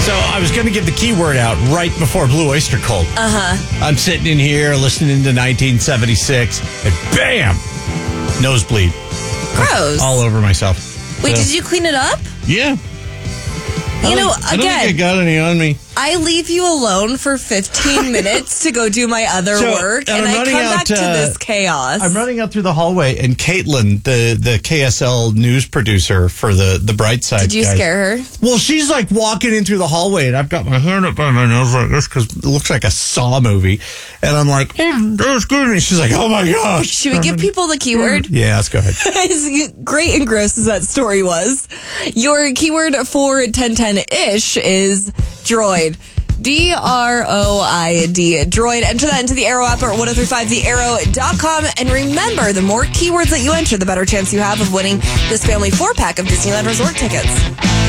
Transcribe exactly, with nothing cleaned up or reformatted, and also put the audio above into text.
So I was going to give the keyword out right before Blue Oyster Cult. Uh-huh. I'm sitting in here listening to nineteen seventy-six, and bam! Nosebleed. Gross. All over myself. Wait, So, did you clean it up? Yeah. You I know, don't- I don't again, think I got any on me. I leave you alone for fifteen minutes to go do my other So, work, and and I'm I running come out, back to uh, this chaos. I'm running out through the hallway, and Caitlin, the, the K S L news producer for the, the Bright Side Did you guys- scare her? Well, she's like walking in through the hallway, and I've got my hand up by my nose like this because it looks like a Saw movie. And I'm like, oh, that was good. And she's like, oh my gosh. Should we give people the keyword? Yeah, let's go ahead. As great and gross as that story was, your keyword for ten ten ish is droid. D R O I D, droid. Enter that into the Arrow app or ten thirty-five the arrow dot com. And remember, the more keywords that you enter, the better chance you have of winning this family four pack of Disneyland Resort tickets.